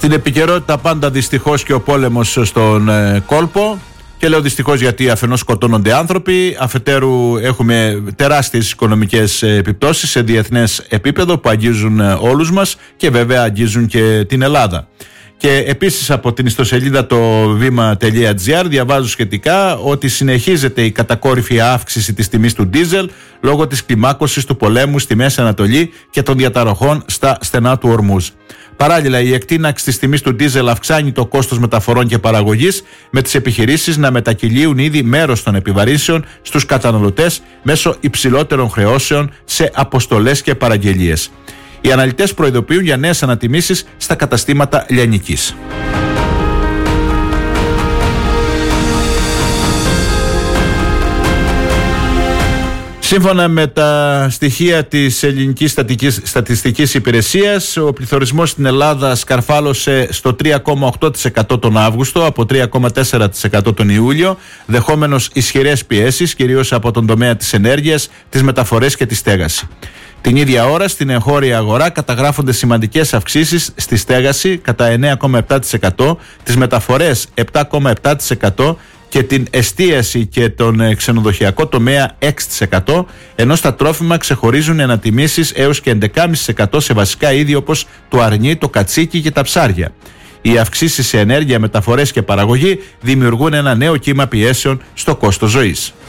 Στην επικαιρότητα πάντα δυστυχώς και ο πόλεμος στον κόλπο. Και λέω δυστυχώς γιατί αφενός σκοτώνονται άνθρωποι, αφετέρου έχουμε τεράστιες οικονομικές επιπτώσεις σε διεθνές επίπεδο που αγγίζουν όλους μας και βέβαια αγγίζουν και την Ελλάδα. Και επίσης από την ιστοσελίδα το vima.gr διαβάζω σχετικά ότι συνεχίζεται η κατακόρυφη αύξηση της τιμής του ντίζελ λόγω της κλιμάκωσης του πολέμου στη Μέση Ανατολή και των διαταραχών στα στενά του Ορμούζ. Παράλληλα, η εκτείναξη της τιμής του ντίζελ αυξάνει το κόστος μεταφορών και παραγωγής, με τις επιχειρήσεις να μετακυλίουν ήδη μέρος των επιβαρύνσεων στους καταναλωτές μέσω υψηλότερων χρεώσεων σε αποστολές και παραγγελίες. Οι αναλυτές προειδοποιούν για νέες ανατιμήσεις στα καταστήματα λιανικής. Σύμφωνα με τα στοιχεία της Ελληνικής Στατιστικής Υπηρεσίας, ο πληθωρισμός στην Ελλάδα σκαρφάλωσε στο 3,8% τον Αύγουστο από 3,4% τον Ιούλιο, δεχόμενος ισχυρές πιέσεις κυρίως από τον τομέα της ενέργειας, τις μεταφορές και τη στέγαση. Την ίδια ώρα στην εγχώρια αγορά καταγράφονται σημαντικές αυξήσεις στη στέγαση κατά 9,7%, τις μεταφορές 7,7% και την εστίαση και τον ξενοδοχειακό τομέα 6%, ενώ στα τρόφιμα ξεχωρίζουν ανατιμήσεις έως και 11,5% σε βασικά είδη όπως το αρνί, το κατσίκι και τα ψάρια. Οι αυξήσεις σε ενέργεια, μεταφορές και παραγωγή δημιουργούν ένα νέο κύμα πιέσεων στο κόστος ζωής.